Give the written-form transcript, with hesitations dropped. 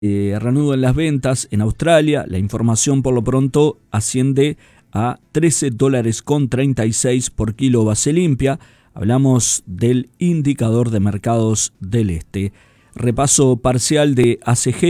reanudan las ventas en Australia. La información por lo pronto asciende a $13.36 por kilo base limpia. Hablamos del indicador de mercados del este. Repaso parcial de ACG.